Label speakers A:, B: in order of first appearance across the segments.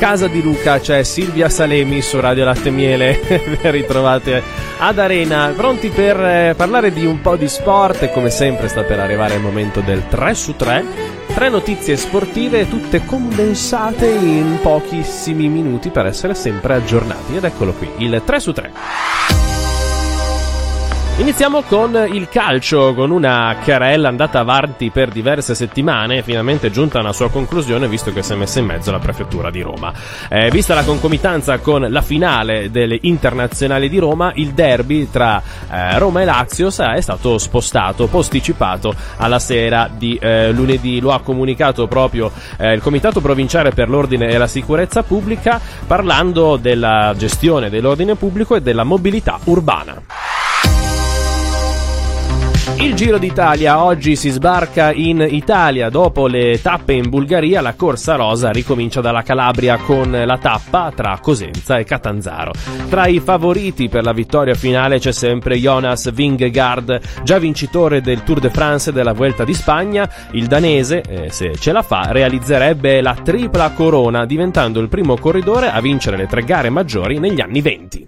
A: casa di Luca c'è Silvia Salemi su Radio Latte e Miele. Ben ritrovate ad Arena, pronti per parlare di un po' di sport. E come sempre sta per arrivare il momento del 3 su 3. 3 notizie sportive, tutte condensate in pochissimi minuti per essere sempre aggiornati. Ed eccolo qui, il 3 su 3. Iniziamo con il calcio, con una querela andata avanti per diverse settimane, finalmente giunta a una sua conclusione, visto che si è messa in mezzo la prefettura di Roma. Vista la concomitanza con la finale delle internazionali di Roma, il derby tra Roma e Lazio è stato posticipato alla sera di lunedì. Lo ha comunicato proprio il Comitato Provinciale per l'Ordine e la Sicurezza Pubblica, parlando della gestione dell'ordine pubblico e della mobilità urbana. Il Giro d'Italia, oggi si sbarca in Italia. Dopo le tappe in Bulgaria, la corsa rosa ricomincia dalla Calabria con la tappa tra Cosenza e Catanzaro. Tra i favoriti per la vittoria finale c'è sempre Jonas Vingegaard, già vincitore del Tour de France e della Vuelta di Spagna. Il danese, se ce la fa, realizzerebbe la tripla corona, diventando il primo corridore a vincere le 3 gare maggiori negli anni 20.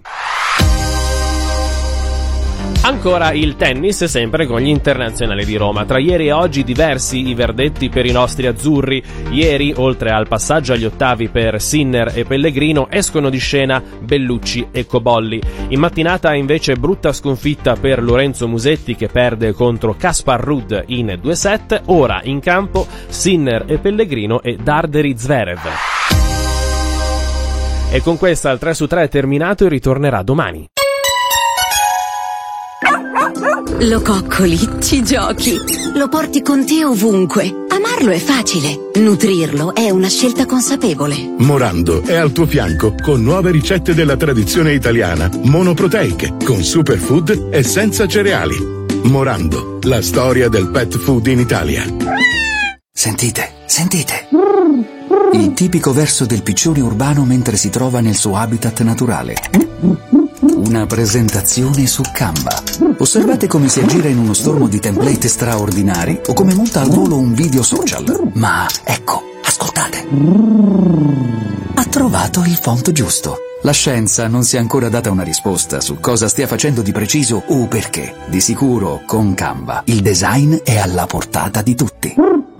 A: Ancora il tennis, sempre con gli internazionali di Roma. Tra ieri e oggi diversi i verdetti per i nostri azzurri. Ieri, oltre al passaggio agli ottavi per Sinner e Pellegrino, escono di scena Bellucci e Cobolli. In mattinata invece brutta sconfitta per Lorenzo Musetti, che perde contro Kaspar Ruud in 2 set. Ora in campo Sinner e Pellegrino e Darderi Zverev. E con questa il 3 su 3 è terminato e ritornerà domani.
B: Lo coccoli, ci giochi, lo porti con te ovunque. Amarlo è facile, nutrirlo è una scelta consapevole.
C: Morando è al tuo fianco con nuove ricette della tradizione italiana, monoproteiche, con superfood e senza cereali. Morando, la storia del pet food in Italia.
D: Sentite. Il tipico verso del piccione urbano mentre si trova nel suo habitat naturale. Una presentazione su Canva. Osservate come si aggira in uno stormo di template straordinari o come monta al volo un video social. Ma ecco, ascoltate. Ha trovato il font giusto. La scienza non si è ancora data una risposta su cosa stia facendo di preciso o perché. Di sicuro, con Canva, il design è alla portata di tutti.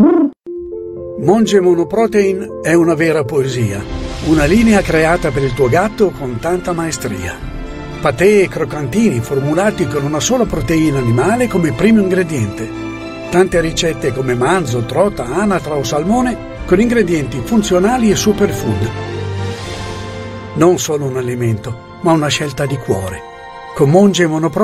E: Monge Monoprotein è una vera poesia. Una linea creata per il tuo gatto con tanta maestria. Patè e croccantini formulati con una sola proteina animale come primo ingrediente. Tante ricette come manzo, trota, anatra o salmone con ingredienti funzionali e superfood. Non solo un alimento, ma una scelta di cuore. Con Monge Monoprotein